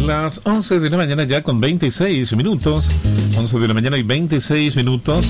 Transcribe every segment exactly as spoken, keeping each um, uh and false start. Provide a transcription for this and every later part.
Las once de la mañana ya con veintiséis minutos. once de la mañana y veintiséis minutos.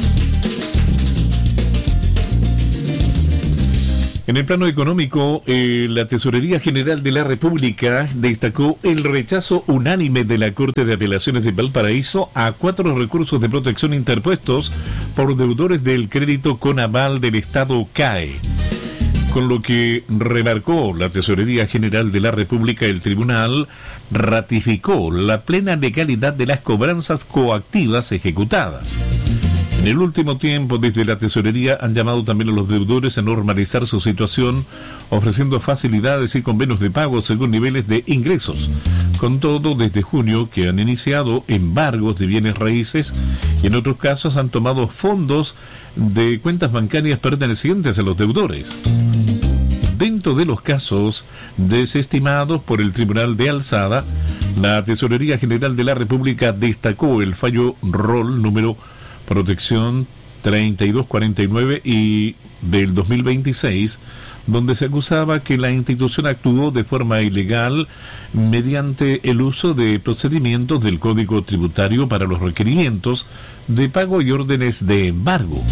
En el plano económico, eh, la Tesorería General de la República destacó el rechazo unánime de la Corte de Apelaciones de Valparaíso a cuatro recursos de protección interpuestos por deudores del crédito con aval del Estado C A E. Con lo que remarcó la Tesorería General de la República, el tribunal ratificó la plena legalidad de las cobranzas coactivas ejecutadas. En el último tiempo, desde la Tesorería han llamado también a los deudores a normalizar su situación, ofreciendo facilidades y convenios de pago según niveles de ingresos. Con todo, desde junio que han iniciado embargos de bienes raíces y en otros casos han tomado fondos de cuentas bancarias pertenecientes a los deudores. Dentro de los casos desestimados por el Tribunal de Alzada, la Tesorería General de la República destacó el fallo rol número Protección treinta y dos cuarenta y nueve y del dos mil veintiséis, donde se acusaba que la institución actuó de forma ilegal mediante el uso de procedimientos del Código Tributario para los requerimientos de pago y órdenes de embargo.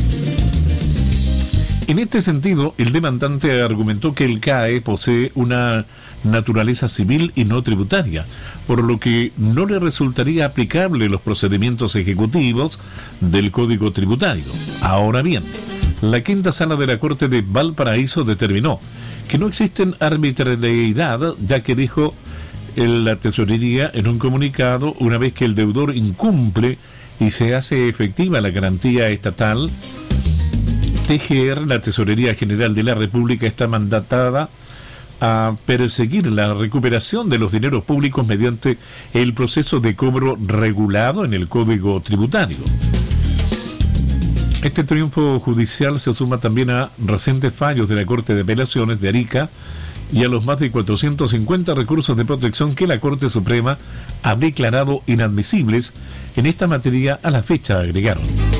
En este sentido, el demandante argumentó que el C A E posee una naturaleza civil y no tributaria, por lo que no le resultaría aplicable los procedimientos ejecutivos del Código Tributario. Ahora bien, la quinta sala de la Corte de Valparaíso determinó que no existen arbitrariedad, ya que dijo la Tesorería en un comunicado, una vez que el deudor incumple y se hace efectiva la garantía estatal, T G R, la Tesorería General de la República, está mandatada a perseguir la recuperación de los dineros públicos mediante el proceso de cobro regulado en el Código Tributario. Este triunfo judicial se suma también a recientes fallos de la Corte de Apelaciones de Arica y a los más de cuatrocientos cincuenta recursos de protección que la Corte Suprema ha declarado inadmisibles en esta materia a la fecha, agregaron.